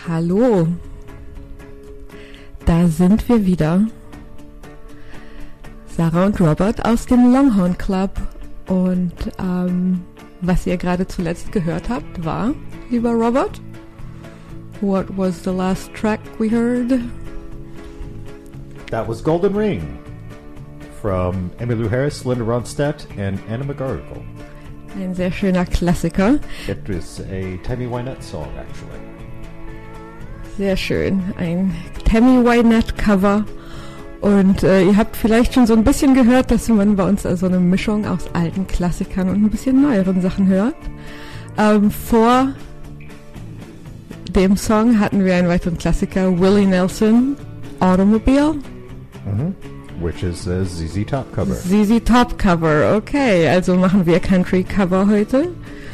Hallo, da sind wir wieder. Sarah und Robert aus dem Longhorn Club. Und was ihr gerade zuletzt gehört habt, war, lieber Robert, what was the last track we heard? That was Golden Ring from Emmylou Harris, Linda Ronstadt and Anna McGarrigle. Ein sehr schöner Klassiker. It was a Tammy Wynette song, actually. Sehr schön. Ein Tammy Wynette Cover. Und ihr habt vielleicht schon so ein bisschen gehört, dass man bei uns also eine Mischung aus alten Klassikern und ein bisschen neueren Sachen hört. Vor dem Song hatten wir einen weiteren Klassiker, Willie Nelson, Automobile. Mm-hmm. Which is a ZZ Top cover. ZZ Top Cover, okay. Also machen wir Country Cover heute.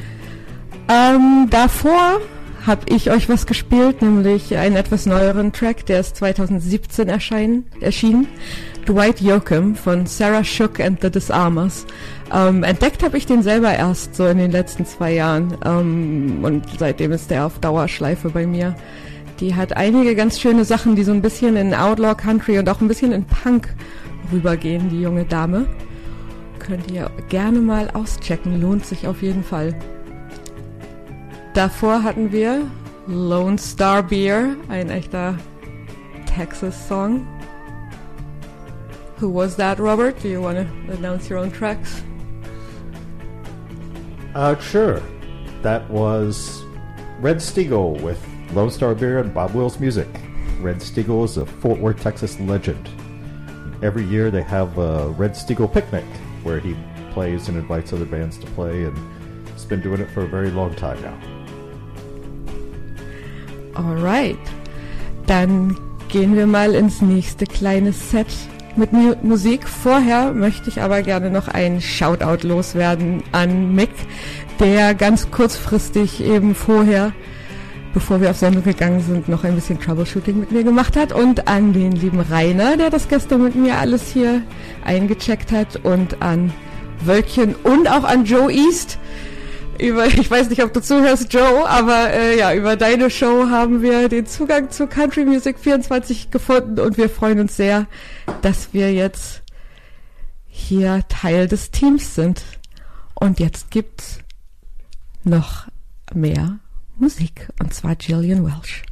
Davor habe ich euch was gespielt, nämlich einen etwas neueren Track, der ist 2017 erschienen. Dwight Yoakam von Sarah Shook and the Disarmers. Entdeckt habe ich den selber erst so in den letzten 2 Jahren und seitdem ist der auf Dauerschleife bei mir. Die hat einige ganz schöne Sachen, die so ein bisschen in Outlaw Country und auch ein bisschen in Punk rübergehen, die junge Dame. Könnt ihr gerne mal auschecken, lohnt sich auf jeden Fall. Davor hatten wir Lone Star Beer, ein echter Texas-Song. Who was that, Robert? Do you want to announce your own tracks? Sure. That was Red Steagle with Lone Star Beer and Bob Wills Music. Red Steagle is a Fort Worth, Texas legend. Every year they have a Red Steagle picnic where he plays and invites other bands to play, and he's been doing it for a very long time now. Alright, dann gehen wir mal ins nächste kleine Set mit Musik. Vorher möchte ich aber gerne noch einen Shoutout loswerden an Mick, der ganz kurzfristig eben vorher, bevor wir auf Sendung gegangen sind, noch ein bisschen Troubleshooting mit mir gemacht hat, und an den lieben Rainer, der das gestern mit mir alles hier eingecheckt hat, und an Wölkchen und auch an Joe East. Ich weiß nicht, ob du zuhörst, Joe, aber über deine Show haben wir den Zugang zu Country Music 24 gefunden und wir freuen uns sehr, dass wir jetzt hier Teil des Teams sind. Und jetzt gibt's noch mehr Musik, und zwar Gillian Welch.